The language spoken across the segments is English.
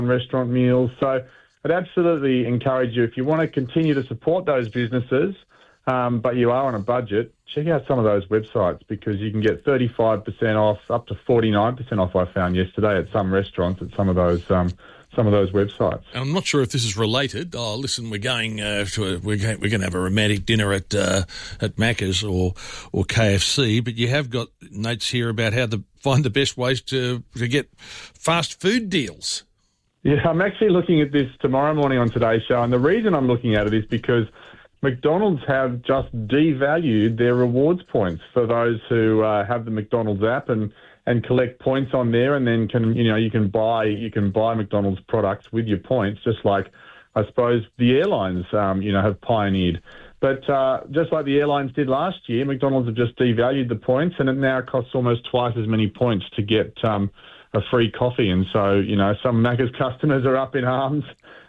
restaurant meals. So I'd absolutely encourage you, if you want to continue to support those businesses, but you are on a budget, check out some of those websites, because you can get 35% off, up to 49% off, I found yesterday, at some restaurants at some of those websites. I'm not sure if this is related. Oh, listen, we're going we're going to have a romantic dinner at Macca's or KFC, but you have got notes here about how to find the best ways to get fast food deals. Yeah, I'm actually looking at this tomorrow morning on Today's Show, and the reason I'm looking at it is because McDonald's have just devalued their rewards points for those who have the McDonald's app and collect points on there, and then you can buy McDonald's products with your points, just like I suppose the airlines have pioneered. But just like the airlines did last year, McDonald's have just devalued the points, and it now costs almost twice as many points to get a free coffee. And so some Macca's customers are up in arms,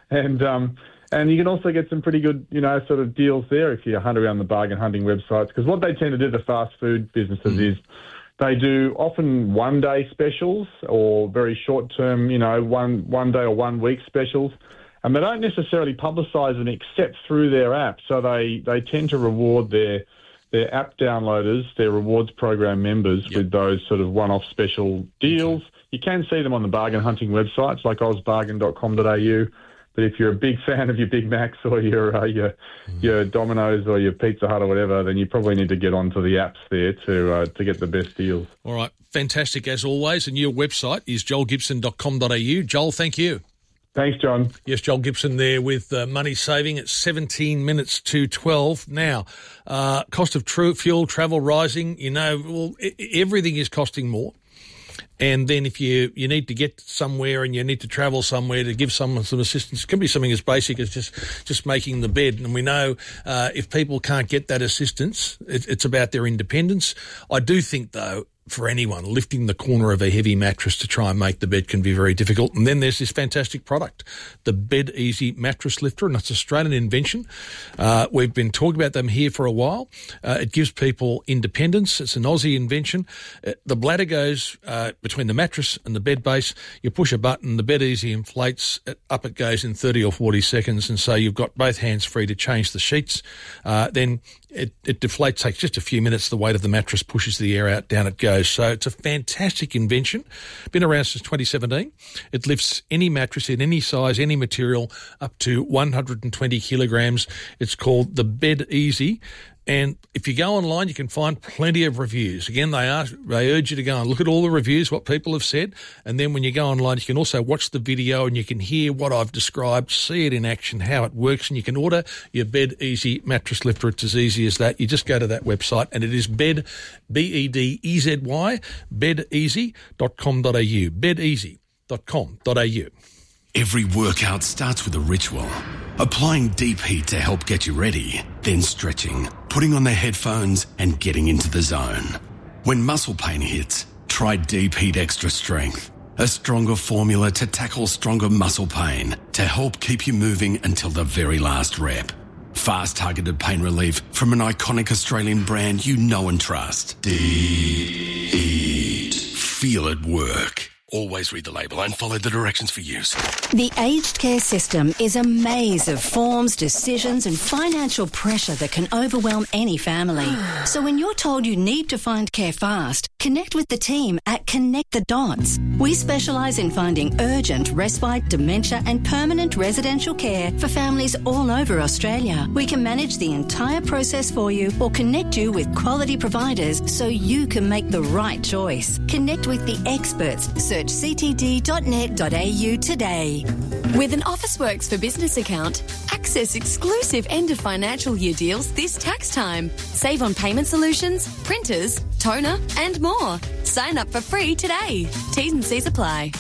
and you can also get some pretty good, sort of deals there if you hunt around the bargain hunting websites. Because what they tend to do, the fast food businesses, is they do often one-day specials or very short-term, one day or 1 week specials. And they don't necessarily publicise them except through their app. So they tend to reward their app downloaders, their rewards program members, with those sort of one-off special deals. Okay. You can see them on the bargain hunting websites like ozbargain.com.au. But if you're a big fan of your Big Macs or your Domino's or your Pizza Hut or whatever, then you probably need to get onto the apps there to get the best deals. All right. Fantastic as always. And your website is joelgibson.com.au. Joel, thank you. Thanks, John. Yes, Joel Gibson there with money saving at 17 minutes to 12. Now, cost of fuel, travel rising, everything is costing more. And then if you need to get somewhere and you need to travel somewhere to give someone some assistance, it can be something as basic as just making the bed. And we know if people can't get that assistance, it's about their independence. I do think, though, for anyone, lifting the corner of a heavy mattress to try and make the bed can be very difficult. And then there's this fantastic product, the Bed Easy Mattress Lifter, and it's an Australian invention. We've been talking about them here for a while. It gives people independence. It's an Aussie invention. The bladder goes between the mattress and the bed base. You push a button, the Bed Easy inflates, up it goes in 30 or 40 seconds, and so you've got both hands free to change the sheets. Then it deflates, takes just a few minutes. The weight of the mattress pushes the air out, down it goes. So it's a fantastic invention. Been around since 2017. It lifts any mattress in any size, any material, up to 120 kilograms. It's called the Bed Easy. And if you go online, you can find plenty of reviews. Again, they urge you to go and look at all the reviews, what people have said. And then when you go online, you can also watch the video and you can hear what I've described, see it in action, how it works. And you can order your Bed Easy mattress lifter. It's as easy as that. You just go to that website, and it is Bed, Bedezy, bedeasy.com.au, bedeasy.com.au. Every workout starts with a ritual. Applying deep heat to help get you ready, then stretching, putting on the headphones and getting into the zone. When muscle pain hits, try Deep Heat Extra Strength, a stronger formula to tackle stronger muscle pain to help keep you moving until the very last rep. Fast targeted pain relief from an iconic Australian brand you know and trust. Deep Heat. Feel it work. Always read the label and follow the directions for use. The aged care system is a maze of forms, decisions and financial pressure that can overwhelm any family. So when you're told you need to find care fast, connect with the team at Connect the Dots. We specialise in finding urgent, respite, dementia and permanent residential care for families all over Australia. We can manage the entire process for you or connect you with quality providers so you can make the right choice. Connect with the experts. Search ctd.net.au today. With an Officeworks for Business account, access exclusive end of financial year deals this tax time. Save on payment solutions, printers, toner and more. Sign up for free today. T's and C's apply.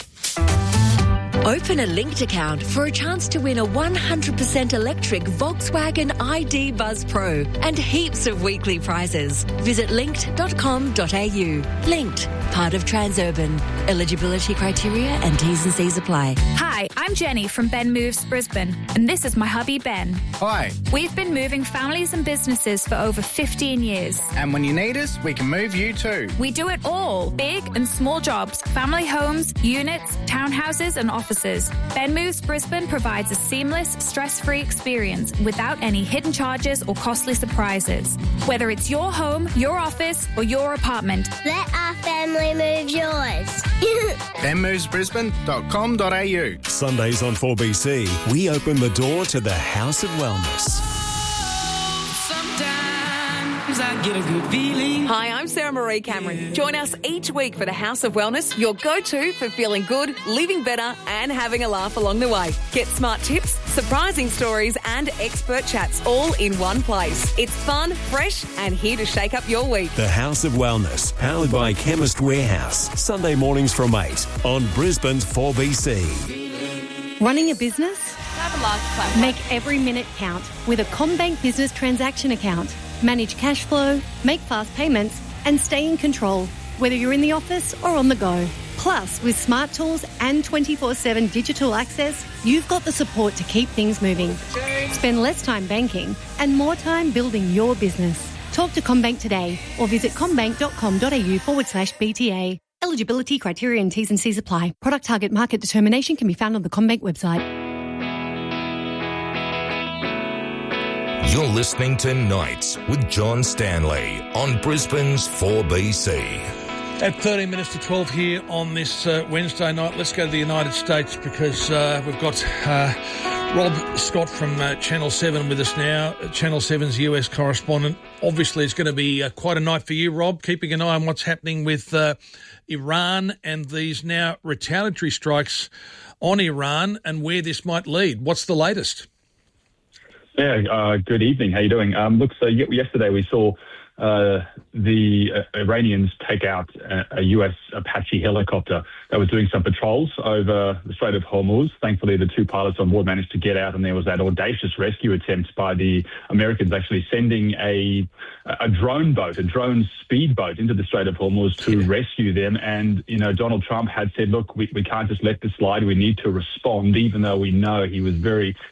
Open a linked account for a chance to win a 100% electric Volkswagen ID Buzz Pro and heaps of weekly prizes. Visit linked.com.au. Linked, part of Transurban. Eligibility criteria and T's and C's apply. Hi, I'm Jenny from Ben Moves Brisbane, and this is my hubby Ben. Hi. We've been moving families and businesses for over 15 years. And when you need us, we can move you too. We do it all. Big and small jobs, family homes, units, townhouses and offices. services. Ben Moves Brisbane provides a seamless, stress-free experience without any hidden charges or costly surprises. Whether it's your home, your office, or your apartment, let our family move yours. benmovesbrisbane.com.au. Sundays on 4BC, we open the door to the House of Wellness. I get a good feeling. Hi, I'm Sarah Marie Cameron. Join us each week for the House of Wellness, your go-to for feeling good, living better and having a laugh along the way. Get smart tips, surprising stories and expert chats all in one place. It's fun, fresh and here to shake up your week. The House of Wellness, powered by Chemist Warehouse. Sunday mornings from 8 on Brisbane's 4BC. Running a business? Make every minute count with a CommBank Business Transaction Account. Manage cash flow, make fast payments and stay in control, whether you're in the office or on the go. Plus, with smart tools and 24/7 digital access, you've got the support to keep things moving. Spend less time banking and more time building your business. Talk to CommBank today or visit commbank.com.au/BTA. Eligibility criteria and T's and C's apply. Product target market determination can be found on the CommBank website. You're listening to Nights with John Stanley on Brisbane's 4BC. At 13 minutes to 12 here on this Wednesday night, let's go to the United States because we've got Rob Scott from Channel 7 with us now, Channel 7's US correspondent. Obviously, it's going to be quite a night for you, Rob, keeping an eye on what's happening with Iran and these now retaliatory strikes on Iran and where this might lead. What's the latest? Yeah, good evening. How you doing? So yesterday we saw the Iranians take out a U.S. Apache helicopter that was doing some patrols over the Strait of Hormuz. Thankfully, the two pilots on board managed to get out, and there was that audacious rescue attempt by the Americans actually sending a drone boat, a drone speedboat into the Strait of Hormuz to rescue them. And, Donald Trump had said, look, we can't just let this slide. We need to respond, even though we know he was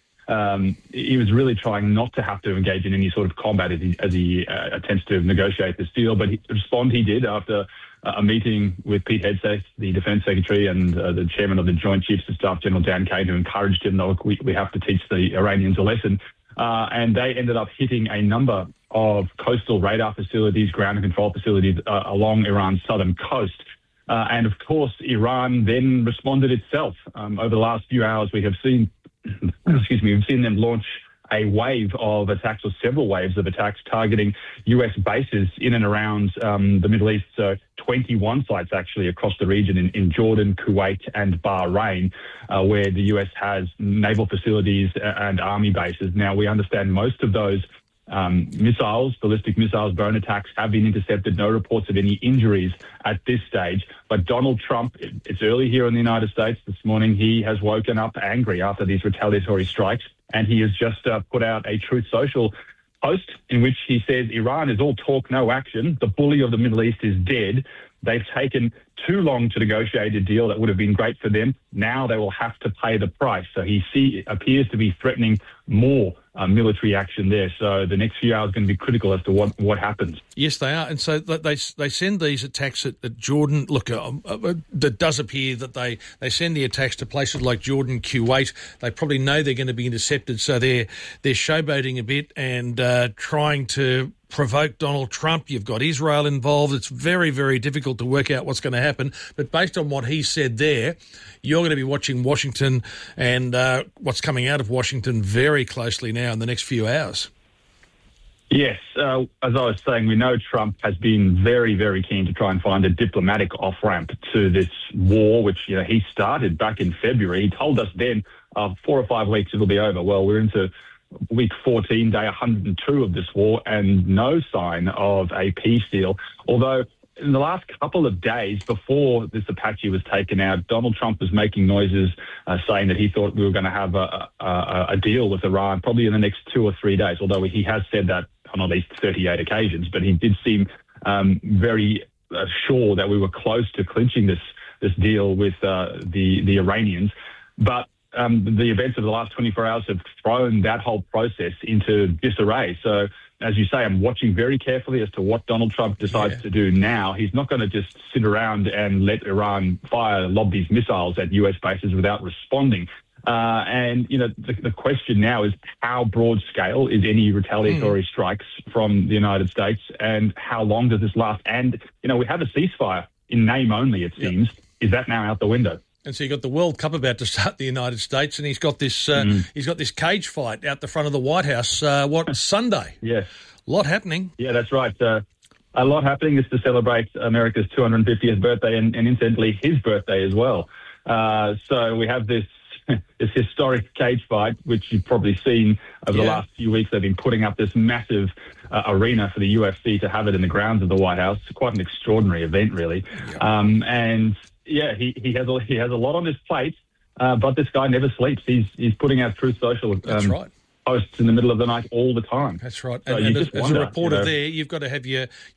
he was really trying not to have to engage in any sort of combat as he attempts to negotiate this deal. But he did after a meeting with Pete Hegseth, the Defence Secretary, and the Chairman of the Joint Chiefs of Staff, General Dan Kane, who encouraged him, look, we have to teach the Iranians a lesson. And they ended up hitting a number of coastal radar facilities, ground control facilities along Iran's southern coast. And, of course, Iran then responded itself. Over the last few hours, we have seen we've seen them launch a wave of attacks, or several waves of attacks, targeting U.S. bases in and around the Middle East. So 21 sites actually across the region in Jordan, Kuwait and Bahrain, where the U.S. has naval facilities and army bases. Now, we understand most of those missiles, ballistic missiles, drone attacks have been intercepted. No reports of any injuries at this stage. But Donald Trump, it's early here in the United States this morning, he has woken up angry after these retaliatory strikes, and he has just put out a Truth Social post in which he says Iran is all talk, no action. The bully of the Middle East is dead. They've taken too long to negotiate a deal that would have been great for them. Now they will have to pay the price. So he appears to be threatening more military action there. So the next few hours are going to be critical as to what happens. Yes, they are. And so they send these attacks at Jordan. Look, it does appear that they send the attacks to places like Jordan, Kuwait. They probably know they're going to be intercepted, so they're showboating a bit and trying to provoke Donald Trump. You've got Israel involved. It's very, very difficult to work out what's going to happen. But based on what he said there, you're going to be watching Washington and what's coming out of Washington very closely now in the next few hours. Yes, as I was saying, we know Trump has been very, very keen to try and find a diplomatic off-ramp to this war, which he started back in February. He told us then 4 or 5 weeks it'll be over. Well, we're into week 14, day 102 of this war, and no sign of a peace deal. Although in the last couple of days before this Apache was taken out, Donald Trump was making noises saying that he thought we were going to have a deal with Iran probably in the next 2 or 3 days, although he has said that on at least 38 occasions. But he did seem very sure that we were close to clinching this deal with the Iranians. But the events of the last 24 hours have thrown that whole process into disarray. So, as you say, I'm watching very carefully as to what Donald Trump decides to do now. He's not going to just sit around and let Iran lob these missiles at US bases without responding. And, you know, the question now is how broad scale is any retaliatory strikes from the United States, and how long does this last? And, you know, we have a ceasefire in name only, it seems. Is that now out the window? And so you've got the World Cup about to start in the United States, and he's got this cage fight out the front of the White House, Sunday? Yes. A lot happening. Yeah, that's right. A lot happening. Is to celebrate America's 250th birthday and incidentally his birthday as well. So we have this historic cage fight, which you've probably seen over the last few weeks. They've been putting up this massive arena for the UFC to have it in the grounds of the White House. Quite an extraordinary event, really. And yeah, he has a lot on his plate, but this guy never sleeps. He's putting out Truth Social posts in the middle of the night all the time. That's right. So and as a reporter there, you've got to have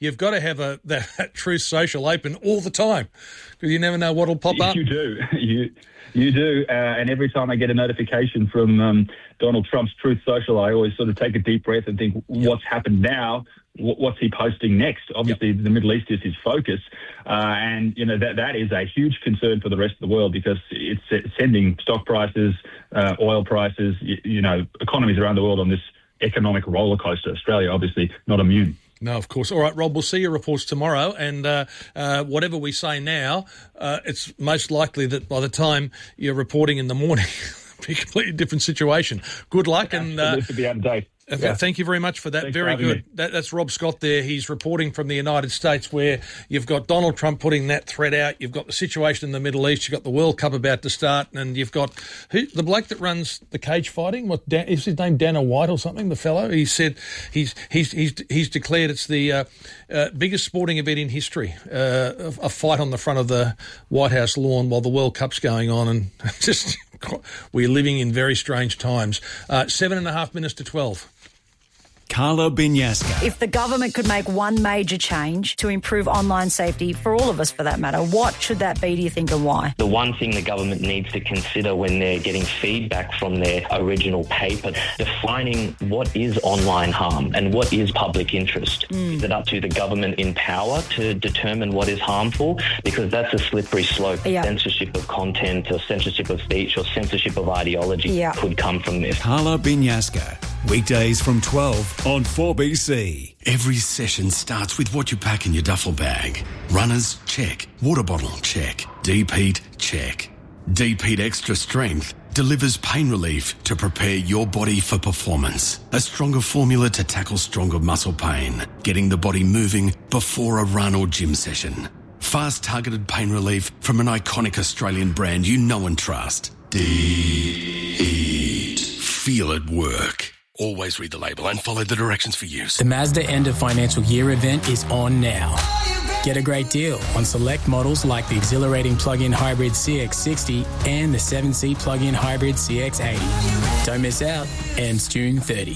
that Truth Social open all the time, because you never know what'll pop up. You do. You do. And every time I get a notification from Donald Trump's Truth Social, I always sort of take a deep breath and think, what's happened now? What's he posting next? Obviously, the Middle East is his focus. And, you know, that is a huge concern for the rest of the world, because it's sending stock prices, oil prices, you know, economies around the world on this economic roller coaster. Australia, obviously, not immune. No, of course. All right, Rob, we'll see your reports tomorrow, and whatever we say now, it's most likely that by the time you're reporting in the morning, it'll be a completely different situation. Good luck. Absolutely, to be out of date. Thank you very much for that. Thanks very good. That's Rob Scott there. He's reporting from the United States, where you've got Donald Trump putting that threat out. You've got the situation in the Middle East. You've got the World Cup about to start, and you've got the bloke that runs the cage fighting. Is his name Dana White or something? The fellow. He said he's declared it's the biggest sporting event in history. A fight on the front of the White House lawn while the World Cup's going on, and just we're living in very strange times. 7.5 minutes to 12. Carla Binyaska. If the government could make one major change to improve online safety for all of us, for that matter, what should that be, do you think, and why? The one thing the government needs to consider when they're getting feedback from their original paper, defining what is online harm and what is public interest. Is it up to the government in power to determine what is harmful? Because that's a slippery slope. Censorship of content or censorship of speech or censorship of ideology could come from this. Carla Binyaska. Weekdays from 12 on 4BC. Every session starts with what you pack in your duffel bag. Runners, check. Water bottle, check. Deep heat, check. Deep Heat Extra Strength delivers pain relief to prepare your body for performance. A stronger formula to tackle stronger muscle pain, getting the body moving before a run or gym session. Fast targeted pain relief from an iconic Australian brand you know and trust. Deep Heat. Feel it work. Always read the label and follow the directions for use. The Mazda end of financial year event is on now. Get a great deal on select models like the exhilarating plug-in hybrid CX-60 and the 7-seat plug-in hybrid CX-80. Don't miss out. Ends June 30.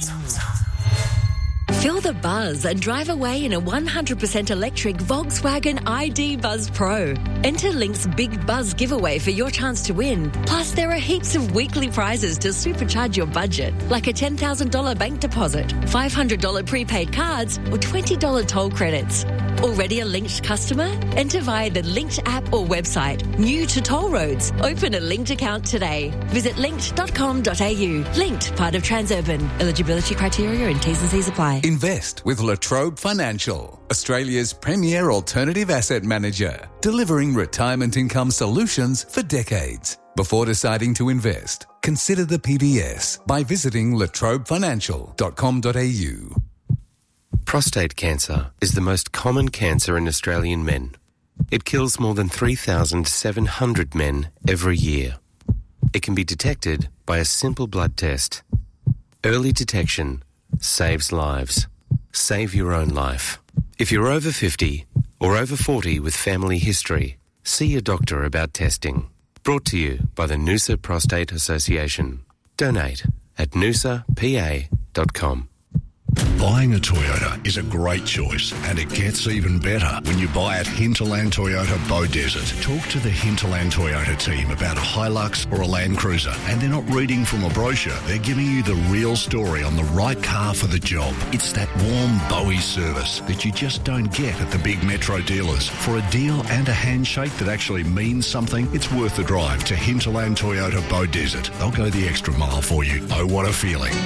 Feel the buzz and drive away in a 100% electric Volkswagen ID Buzz Pro. Enter Link's Big Buzz giveaway for your chance to win. Plus, there are heaps of weekly prizes to supercharge your budget, like a $10,000 bank deposit, $500 prepaid cards, or $20 toll credits. Already a Linked customer? Enter via the Linked app or website. New to toll roads. Open a Linked account today. Visit linked.com.au. Linked, part of Transurban. Eligibility criteria and T's and C's apply. Invest with La Trobe Financial, Australia's premier alternative asset manager, delivering retirement income solutions for decades. Before deciding to invest, consider the PBS by visiting latrobefinancial.com.au. Prostate cancer is the most common cancer in Australian men. It kills more than 3,700 men every year. It can be detected by a simple blood test. Early detection saves lives. Save your own life. If you're over 50 or over 40 with family history, see your doctor about testing. Brought to you by the Noosa Prostate Association. Donate at noosapa.com. Buying a Toyota is a great choice, and it gets even better when you buy at Hinterland Toyota Beaudesert. Talk to the Hinterland Toyota team about a Hilux or a Land Cruiser, and they're not reading from a brochure. They're giving you the real story on the right car for the job. It's that warm Bowie service that you just don't get at the big metro dealers. For a deal and a handshake that actually means something, it's worth the drive to Hinterland Toyota Beaudesert. They'll go the extra mile for you. Oh, what a feeling.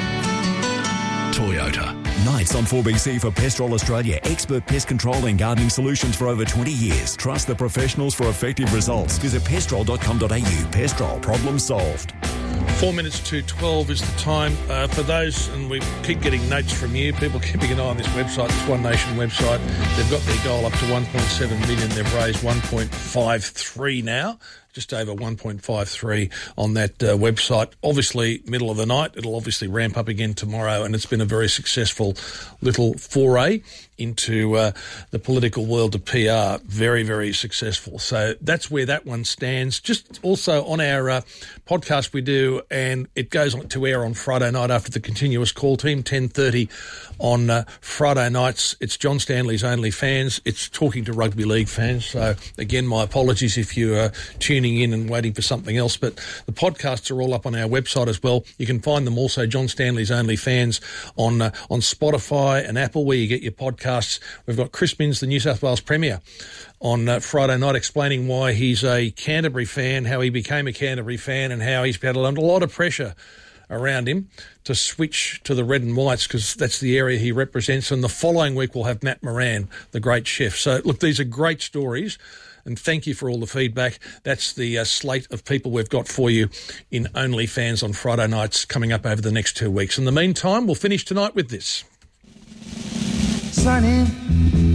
Toyota. Nights on 4BC for Pestrol Australia. Expert pest control and gardening solutions for over 20 years. Trust the professionals for effective results. Visit pestrol.com.au. Pestrol. Problem solved. 4 minutes to 12 is the time. For those, and we keep getting notes from you, people keeping an eye on this website, this One Nation website. They've got their goal up to 1.7 million. They've raised 1.53 now. Just over 1.53 on that website. Obviously, middle of the night. It'll obviously ramp up again tomorrow, and it's been a very successful little foray into the political world of PR. Very, very successful. So that's where that one stands. Just also on our podcast we do, and it goes on to air on Friday night after the continuous call team, 10:30 on Friday nights. It's John Stanley's Only Fans. It's talking to rugby league fans. So again, my apologies if you are tuning in and waiting for something else, but the podcasts are all up on our website as well. You can find them also, John Stanley's Only Fans, on Spotify and Apple, where you get your podcasts. We've got Chris Minns, the New South Wales Premier, on Friday night, explaining why he's a Canterbury fan, how he became a Canterbury fan, and how he's had a lot of pressure around him to switch to the red and whites, because that's the area he represents. And the following week we'll have Matt Moran, the great chef. So look, these are great stories, and thank you for all the feedback. That's the slate of people we've got for you in OnlyFans on Friday nights coming up over the next 2 weeks. In the meantime, we'll finish tonight with this. Sunny